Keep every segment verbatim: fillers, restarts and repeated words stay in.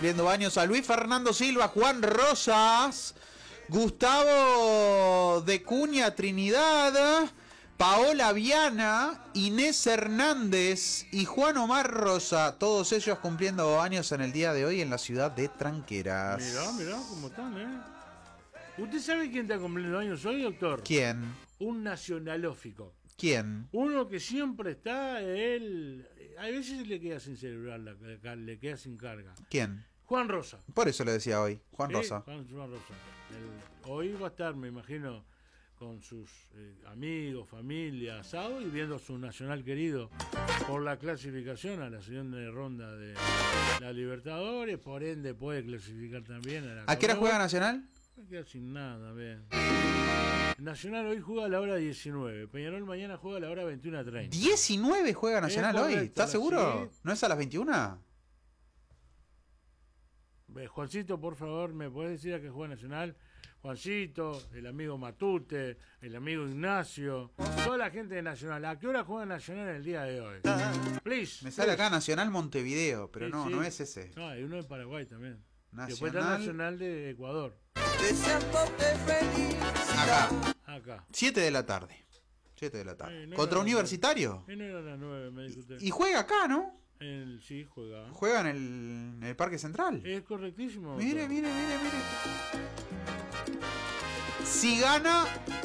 cumpliendo años. A Luis Fernando Silva, Juan Rosas, Gustavo de Cuña Trinidad, Paola Viana, Inés Hernández y Juan Omar Rosa. Todos ellos cumpliendo años en el día de hoy en la ciudad de Tranqueras. Mirá, mirá cómo están, ¿eh? ¿Usted sabe quién está cumpliendo años hoy, doctor? ¿Quién? Un nacionalófico. ¿Quién? Uno que siempre está, él... A veces le queda sin celular, le queda sin carga. ¿Quién? Juan Rosa. Por eso le decía hoy, Juan ¿Sí? Rosa. Juan, Juan Rosa. El, hoy va a estar, me imagino, con sus eh, amigos, familia, asado y viendo a su nacional querido por la clasificación a la siguiente ronda de la Libertadores, por ende puede clasificar también a la ¿A qué hora juega Nacional? Me queda sin nada, bien. Nacional hoy juega a la hora diecinueve, Peñarol mañana juega a la hora veintiuno treinta. ¿diecinueve juega Nacional hoy? ¿Estás seguro? Sí. ¿No es a las veintiuna? Eh, Juancito, por favor, ¿me podés decir a qué juega Nacional? Juancito, el amigo Matute, el amigo Ignacio, toda la gente de Nacional. ¿A qué hora juega Nacional el día de hoy? Please. Me sale please. acá Nacional Montevideo, pero Sí, no, sí. no es ese. No, hay uno de Paraguay también. Nacional. Después está Nacional de Ecuador. Acá, Acá. siete de la tarde. siete de la tarde. Eh, no ¿Contra era Universitario? las nueve. Eh, no era las nueve, me dijo usted. Y juega acá, ¿no? El, sí, juega. Juega en el, en el Parque Central. Es correctísimo. Mire, doctor. mire, mire, mire. Si gana,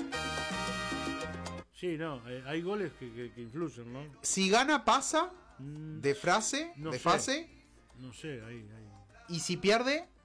Sí, no, eh, hay goles que, que, que influyen, ¿no? si gana pasa Mm, de frase, no de sé. fase, No sé, ahí, ahí. y si pierde